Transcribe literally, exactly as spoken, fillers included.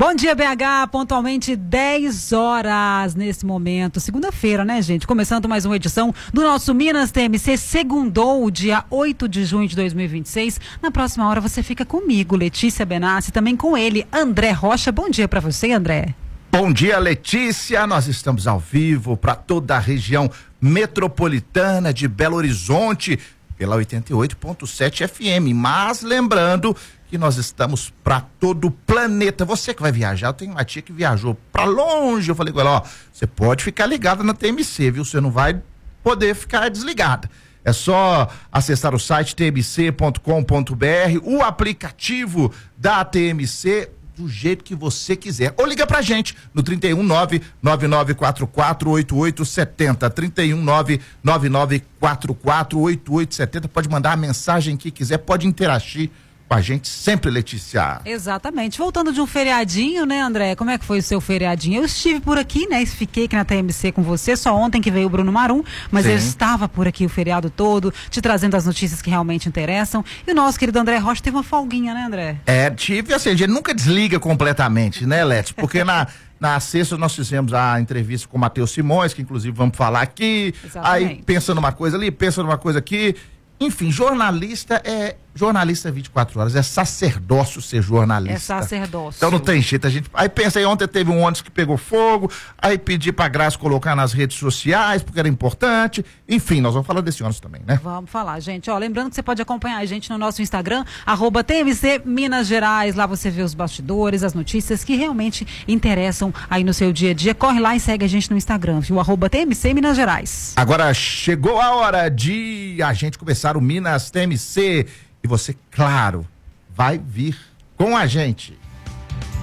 Bom dia, B H, pontualmente dez horas nesse momento, segunda-feira, né, gente? Começando mais uma edição do nosso Minas T M C, segundou, dia oito de junho de dois mil e vinte e seis. Na próxima hora você fica comigo, Letícia Benassi, também com ele, André Rocha. Bom dia pra você, André. Bom dia, Letícia. Nós estamos ao vivo para toda a região metropolitana de Belo Horizonte pela oitenta e oito ponto sete F M, mas lembrando que nós estamos para todo o planeta. Você que vai viajar, eu tenho uma tia que viajou para longe, eu falei com ela, ó, você pode ficar ligada na T M C, viu? Você não vai poder ficar desligada. É só acessar o site t m c ponto com ponto b r, o aplicativo da T M C, do jeito que você quiser. Ou liga pra gente no trinta e um, nove nove nove quatro quatro oito oito sete zero, trinta e um, nove nove nove quatro quatro oito oito sete zero. Pode mandar a mensagem que quiser, pode interagir com a gente sempre, Letícia. Exatamente. Voltando de um feriadinho, né, André? Como é que foi o seu feriadinho? Eu estive por aqui, né? Fiquei aqui na T M C com você, só ontem que veio o Bruno Marum, mas Sim. eu estava por aqui o feriado todo, te trazendo as notícias que realmente interessam. E o nosso querido André Rocha teve uma folguinha, né, André? É, tive, assim, a gente nunca desliga completamente, né, Leti? Porque na... Na sexta nós fizemos a entrevista com o Matheus Simões, que inclusive vamos falar aqui. Exatamente. Aí pensa numa coisa ali, pensa numa coisa aqui. Enfim, jornalista é jornalista vinte e quatro horas, é sacerdócio ser jornalista. É sacerdócio. Então não tem jeito, a gente, aí pensa aí, ontem teve um ônibus que pegou fogo, aí pedi pra Graça colocar nas redes sociais, porque era importante, enfim, nós vamos falar desse ônibus também, né? Vamos falar, gente, ó, lembrando que você pode acompanhar a gente no nosso Instagram, arroba T M C Minas Gerais, lá você vê os bastidores, as notícias que realmente interessam aí no seu dia a dia, corre lá e segue a gente no Instagram, viu? Arroba T M C Minas Gerais. Agora chegou a hora de a gente começar o Minas T M C, e você, claro, vai vir com a gente.